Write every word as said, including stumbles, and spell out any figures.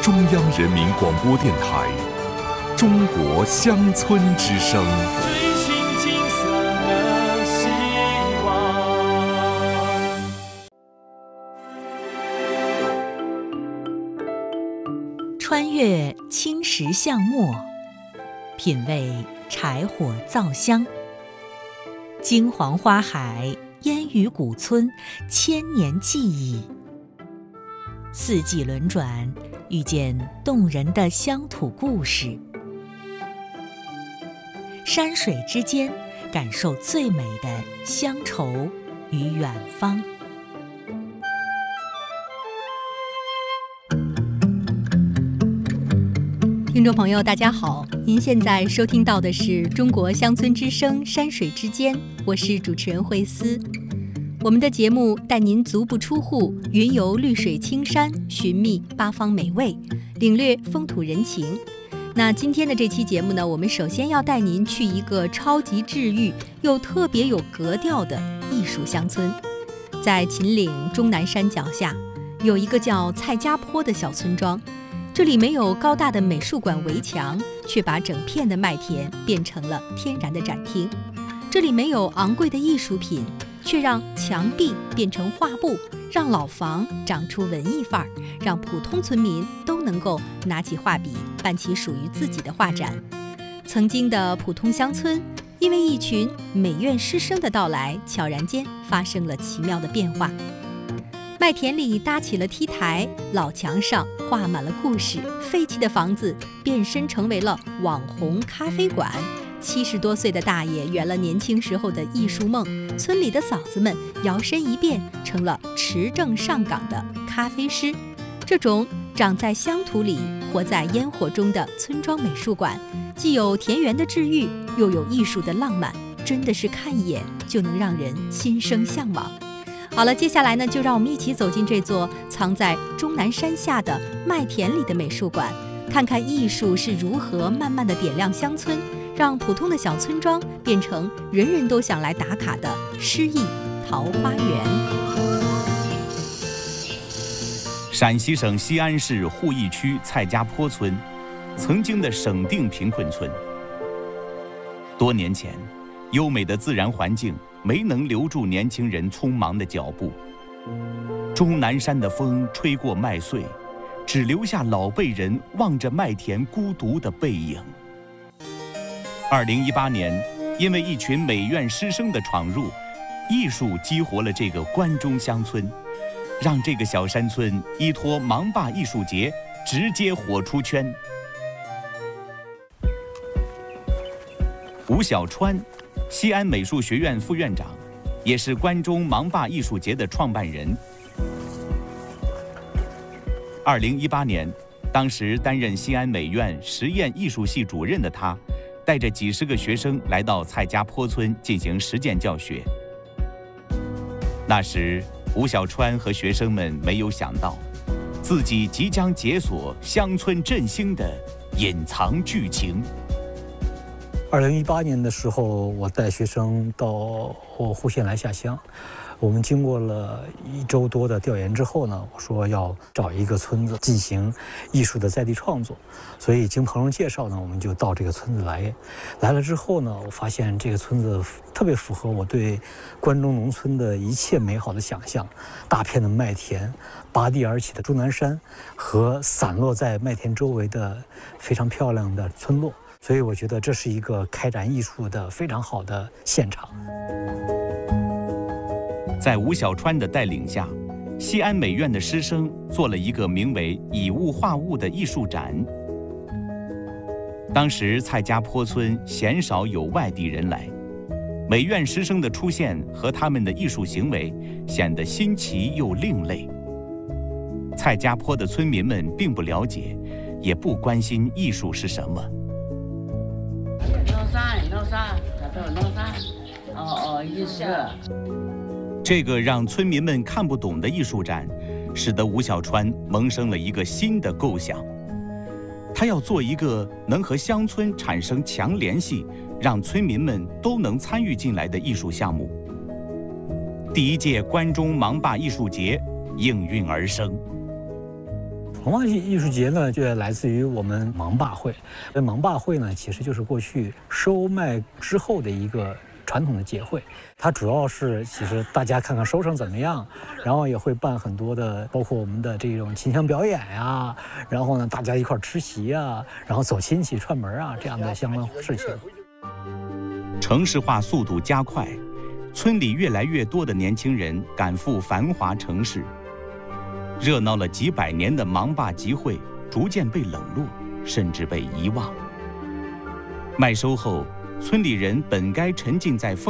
中央人民广播电台《中国乡村之声》。 追寻金色的希望。 穿越青石巷陌，品味柴火灶香。金黄花海，烟雨古村，千年记忆。四季轮转，遇见动人的乡土故事。山水之间，感受最美的乡愁与远方。听众朋友，大家好，您现在收听到的是中国乡村之声山水之间，我是主持人慧思。我们的节目带您足不出户，云游绿水青山，寻觅八方美味，领略风土人情。那今天的这期节目呢，我们首先要带您去一个超级治愈又特别有格调的艺术乡村。在秦岭终南山脚下，有一个叫蔡家坡的小村庄。这里没有高大的美术馆围墙，却把整片的麦田变成了天然的展厅。这里没有昂贵的艺术品，却让墙壁变成画布，让老房长出文艺范儿，让普通村民都能够拿起画笔，办起属于自己的画展。曾经的普通乡村，因为一群美院师生的到来，悄然间发生了奇妙的变化。麦田里搭起了 T 台，老墙上画满了故事，废弃的房子变身成为了网红咖啡馆。七十多岁的大爷圆了年轻时候的艺术梦，村里的嫂子们摇身一变成了持证上岗的咖啡师。这种长在乡土里、活在烟火中的村庄美术馆，既有田园的治愈，又有艺术的浪漫，真的是看一眼就能让人心生向往。好了，接下来呢，就让我们一起走进这座藏在终南山下的麦田里的美术馆，看看艺术是如何慢慢的点亮乡村，让普通的小村庄变成人人都想来打卡的诗意桃花源。 陕西省西安市鄠邑区蔡家坡村，曾经的省定贫困村。多年前，优美的自然环境没能留住年轻人匆忙的脚步。终南山的风吹过麦穗，只留下老辈人望着麦田孤独的背影。二零一八年，因为一群美院师生的闯入，艺术激活了这个关中乡村，让这个小山村依托芒坝艺术节直接火出圈。吴小川，西安美术学院副院长，也是关中芒坝艺术节的创办人。二零一八年，当时担任西安美院实验艺术系主任的他，带着几十个学生来到蔡家坡村进行实践教学。那时，吴小川和学生们没有想到，自己即将解锁乡村振兴的隐藏剧情。 二零一八年的时候，我带学生到户县来下乡。我们经过了一周多的调研之后呢，我说要找一个村子进行艺术的在地创作，所以经朋友介绍呢，我们就到这个村子来。来了之后呢，我发现这个村子特别符合我对关中农村的一切美好的想象：大片的麦田，拔地而起的终南山，和散落在麦田周围的非常漂亮的村落。所以我觉得这是一个开展艺术的非常好的现场。 在吴小川的带领下，西安美院的师生做了一个名为“以物画物”的艺术展。当时蔡家坡村鲜少有外地人来，美院师生的出现和他们的艺术行为显得新奇又另类。蔡家坡的村民们并不了解，也不关心艺术是什么。这个让村民们看不懂的艺术展，使得吴小川萌生了一个新的构想。他要做一个能和乡村产生强联系，让村民们都能参与进来的艺术项目。第一届关中芒坝艺术节应运而生。 文化艺术节呢，就来自于我们盲坝会。这盲坝会呢，其实就是过去收麦之后的一个传统的节会。它主要是其实大家看看收成怎么样，然后也会办很多的，包括我们的这种琴腔表演呀，然后呢大家一块吃席啊，然后走亲戚串门啊这样的相关事情。 城市化速度加快，村里越来越多的年轻人赶赴繁华城市。热闹了几百年的盲坝集会逐渐被冷落，甚至被遗忘。麦收后，村里人本该沉浸在丰